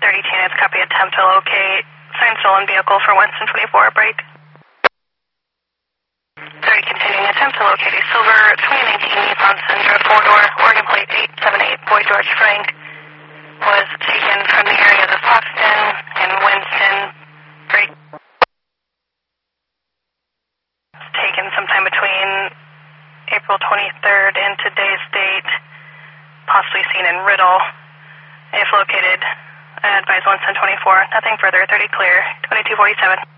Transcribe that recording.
30 units, copy, attempt to locate sign stolen vehicle for Winston 24, break. 30 continuing, attempt to locate a silver 2019 Nissan Sentra 4-door, Oregon plate 878, Boy George Frank, was taken from the areas of Foxton and Winston, break. Taken sometime between April 23rd and today's date, possibly seen in Riddle. If located, advise Winston 24. Nothing further, 30 clear, 2247.